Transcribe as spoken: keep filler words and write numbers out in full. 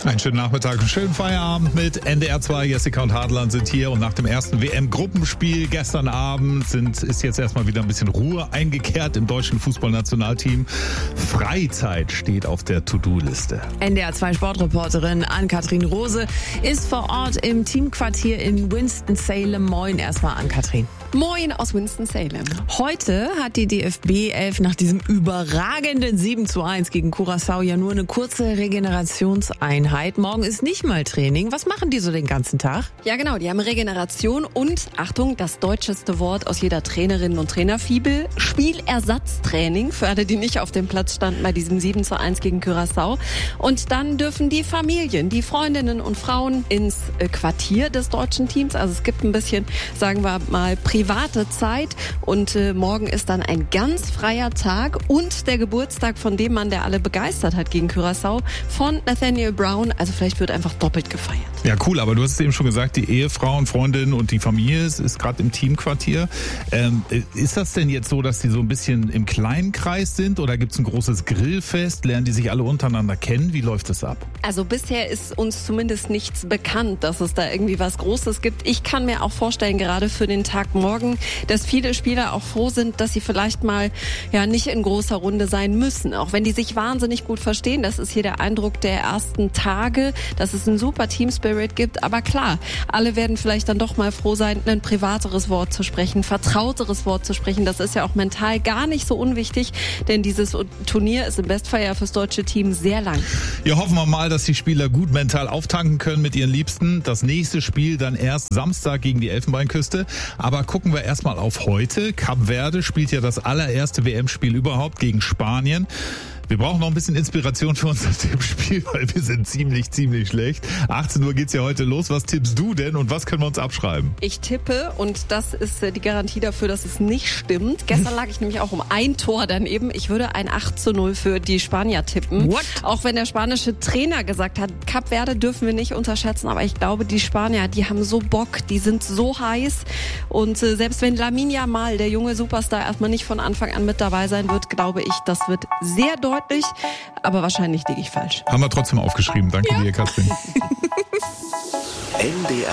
Einen schönen Nachmittag, einen schönen Feierabend mit N D R zwei. Jessica und Hartland sind hier und nach dem ersten W M-Gruppenspiel gestern Abend sind, ist jetzt erstmal wieder ein bisschen Ruhe eingekehrt im deutschen Fußballnationalteam. Freizeit steht auf der To-Do-Liste. N D R zwei Sportreporterin Ann-Kathrin Rose ist vor Ort im Teamquartier in Winston-Salem. Moin erstmal, Ann-Kathrin. Moin aus Winston-Salem. Heute hat die D F B elf nach diesem überragenden sieben zu eins gegen Curaçao ja nur eine kurze Regenerationseinheit. Morgen ist nicht mal Training. Was machen die so den ganzen Tag? Ja genau, die haben Regeneration und, Achtung, das deutscheste Wort aus jeder Trainerin- und Trainerfibel, Spielersatztraining für alle, die nicht auf dem Platz standen bei diesem sieben zu eins gegen Curaçao. Und dann dürfen die Familien, die Freundinnen und Frauen ins Quartier des deutschen Teams. Also es gibt ein bisschen, sagen wir mal, private Zeit und äh, morgen ist dann ein ganz freier Tag und der Geburtstag von dem Mann, der alle begeistert hat gegen Curaçao, von Nathaniel Brown. Also vielleicht wird einfach doppelt gefeiert. Ja, cool, aber du hast es eben schon gesagt, die Ehefrauen, Freundinnen und die Familie ist, ist gerade im Teamquartier. Ähm, ist das denn jetzt so, dass die so ein bisschen im kleinen Kreis sind oder gibt es ein großes Grillfest? Lernen die sich alle untereinander kennen? Wie läuft das ab? Also bisher ist uns zumindest nichts bekannt, dass es da irgendwie was Großes gibt. Ich kann mir auch vorstellen, gerade für den Tag morgen, dass viele Spieler auch froh sind, dass sie vielleicht mal ja nicht in großer Runde sein müssen. Auch wenn die sich wahnsinnig gut verstehen. Das ist hier der Eindruck der ersten Tage, dass es einen super Team-Spirit gibt. Aber klar, alle werden vielleicht dann doch mal froh sein, ein privateres Wort zu sprechen, vertrauteres Wort zu sprechen. Das ist ja auch mental gar nicht so unwichtig, denn dieses Turnier ist im Bestfall ja fürs deutsche Team sehr lang. Ja, hoffen wir mal, dass die Spieler gut mental auftanken können mit ihren Liebsten. Das nächste Spiel dann erst Samstag gegen die Elfenbeinküste. Aber gucken wir erstmal auf heute. Kap Verde spielt ja das allererste W M-Spiel überhaupt gegen Spanien. Wir brauchen noch ein bisschen Inspiration für unser Tippspiel, weil wir sind ziemlich, ziemlich schlecht. achtzehn Uhr geht's ja heute los. Was tippst du denn und was können wir uns abschreiben? Ich tippe und das ist die Garantie dafür, dass es nicht stimmt. Gestern lag ich nämlich auch um ein Tor daneben. Ich würde ein acht zu null für die Spanier tippen. What? Auch wenn der spanische Trainer gesagt hat, Kap Verde dürfen wir nicht unterschätzen, aber ich glaube, die Spanier, die haben so Bock, die sind so heiß und äh, selbst wenn Lamine Yamal, der junge Superstar, erstmal nicht von Anfang an mit dabei sein wird, glaube ich, das wird sehr deutlich. Deutlich, aber wahrscheinlich liege ich falsch. Haben wir trotzdem aufgeschrieben. Danke ja. dir, Katrin. N D R